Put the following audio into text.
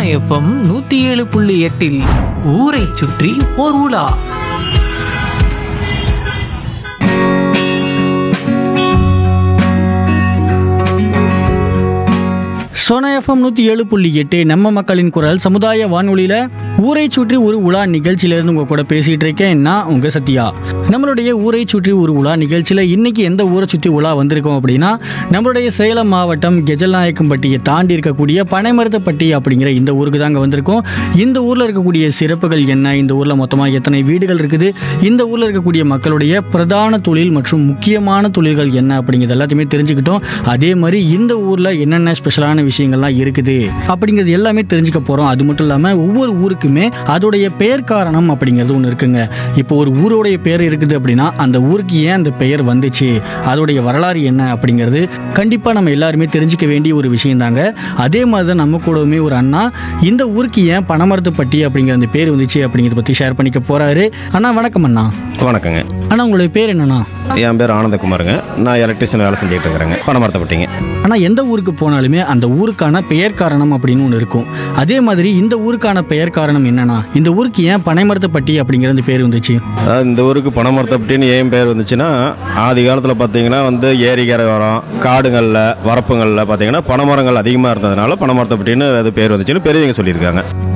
FM 107.8 ஊரை சுற்றி ஓர் உலா. சோனா எஃப்எம் 107.8 நம்ம மக்களின் குரல் சமுதாய வானொலியில் ஊரை சுற்றி ஒரு உலா நிகழ்ச்சியிலேருந்து உங்கள் கூட பேசிகிட்டு இருக்கேன். நான் உங்கள் சத்யா. நம்மளுடைய ஊரை சுற்றி ஒரு உலா நிகழ்ச்சியில் இன்றைக்கி எந்த ஊரை சுற்றி உலா வந்திருக்கோம் அப்படின்னா, நம்மளுடைய சேலம் மாவட்டம் கெஜல்நாயக்கம்பட்டியை தாண்டி இருக்கக்கூடிய பனைமரத்தப்பட்டி அப்படிங்கிற இந்த ஊருக்கு தாங்க வந்திருக்கோம். இந்த ஊரில் இருக்கக்கூடிய சிறப்புகள் என்ன, இந்த ஊரில் மொத்தமாக எத்தனை வீடுகள் இருக்குது, இந்த ஊரில் இருக்கக்கூடிய மக்களுடைய பிரதான தொழில் மற்றும் முக்கியமான தொழில்கள் என்ன அப்படிங்கிறது எல்லாத்தையுமே தெரிஞ்சுக்கிட்டோம். அதே மாதிரி இந்த ஊரில் என்னென்ன ஸ்பெஷலான விஷயங்கள்லாம் இருக்குது அப்படிங்கிறது எல்லாமே தெரிஞ்சுக்க போகிறோம். அது மட்டும் இல்லாமல் ஒவ்வொரு ஊருக்குமே அதோடைய பெயர் காரணம் அப்படிங்கிறது ஒன்று இருக்குங்க. இப்போ ஒரு ஊரோடைய பெயர் இருக்குது அப்படின்னா அந்த ஊருக்கு ஏன் அந்த பெயர் வந்துச்சு, அதோடைய வரலாறு என்ன அப்படிங்கிறது கண்டிப்பாக நம்ம எல்லாருமே தெரிஞ்சுக்க வேண்டிய ஒரு விஷயம் தாங்க. அதே மாதிரி தான் நம்ம கூடவுமே ஒரு அண்ணா இந்த ஊருக்கு ஏன் பனைமரத்துப்பட்டி அப்படிங்கிற அந்த பேர் வந்துச்சு அப்படிங்கிறத பற்றி ஷேர் பண்ணிக்க போகிறாரு. அண்ணா வணக்கம். அண்ணா வணக்கங்க. அண்ணா உங்களுடைய பேர் என்னண்ணா? என் பேர் ஆனந்தகுமாருங்க. நான் எலக்ட்ரிஷியன் வேலை செஞ்சுட்டு இருக்கிறேங்க, பனைமரத்தப்பட்டிங்க. ஆனால் எந்த ஊருக்கு போனாலுமே அந்த ஊருக்கான பெயர் காரணம் அப்படின்னு ஒன்று இருக்கும். அதே மாதிரி இந்த ஊருக்கான பெயர் காரணம் என்னன்னா, இந்த ஊருக்கு ஏன் பனைமரத்தப்பட்டி அப்படிங்கிற அந்த பேர் வந்துச்சு? இந்த ஊருக்கு பனைமரத்தப்பட்டின்னு ஏன் பேர் வந்துச்சுன்னா, ஆதி காலத்தில் பார்த்தீங்கன்னா ஏரிக்கரை வரம் காடுகளில் வரப்புகளில் பார்த்தீங்கன்னா பனைமரங்கள் அதிகமாக இருந்ததுனால பனைமரத்தப்பட்டின்னு அது பேர் வந்துச்சுன்னு பெரியவங்க சொல்லியிருக்காங்க.